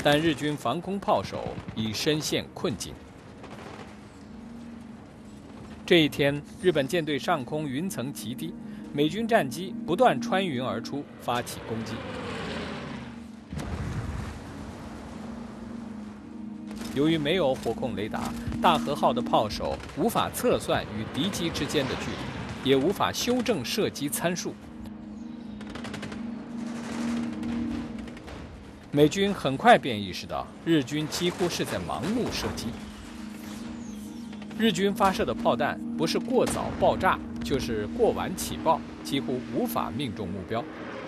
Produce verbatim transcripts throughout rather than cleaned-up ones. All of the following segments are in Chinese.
但日军防空炮手已深陷困境。这一天，日本舰队上空云层极低，美军战机不断穿云而出，发起攻击。由于没有火控雷达，大和号的炮手无法测算与敌机之间的距离，也无法修正射击参数。美军很快便意识到，日军几乎是在盲目射击。日军发射的炮弹不是过早爆炸，就是过晚起爆，几乎无法命中目标。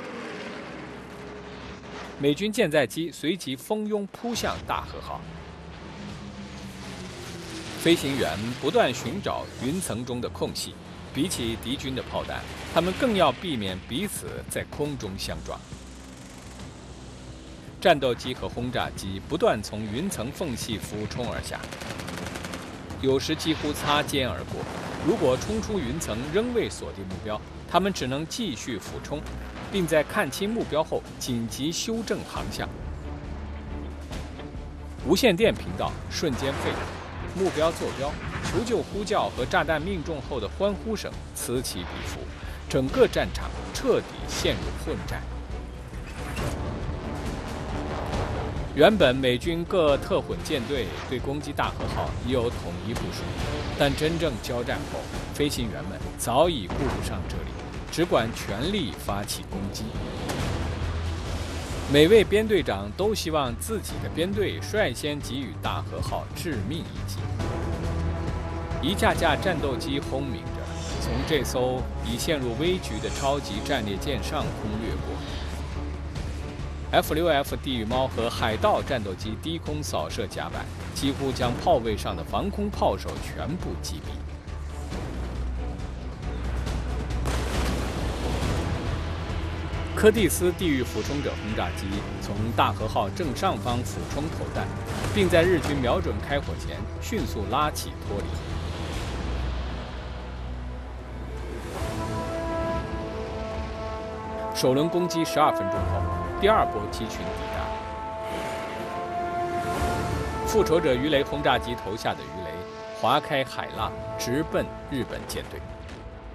美军舰载机随即蜂拥扑向大和号。飞行员不断寻找云层中的空隙，比起敌军的炮弹，他们更要避免彼此在空中相撞。战斗机和轰炸机不断从云层缝隙俯冲而下，有时几乎擦肩而过。如果冲出云层仍未锁定目标，他们只能继续俯冲，并在看清目标后紧急修正航向。无线电频道瞬间沸腾。目标坐标、求救呼叫和炸弹命中后的欢呼声此起彼伏，整个战场彻底陷入混战。原本美军各特混舰队对攻击大和号已有统一部署，但真正交战后，飞行员们早已顾不上这里，只管全力发起攻击。每位编队长都希望自己的编队率先给予大和号致命一击。一架架战斗机轰鸣着，从这艘已陷入危局的超级战列舰上空掠过。F 六 F 地狱猫和海盗战斗机低空扫射甲板，几乎将炮位上的防空炮手全部击毙。柯蒂斯地狱俯冲者轰炸机从大和号正上方俯冲投弹，并在日军瞄准开火前迅速拉起脱离。首轮攻击十二分钟后，第二波机群抵达。复仇者鱼雷轰炸机投下的鱼雷划开海浪，直奔日本舰队。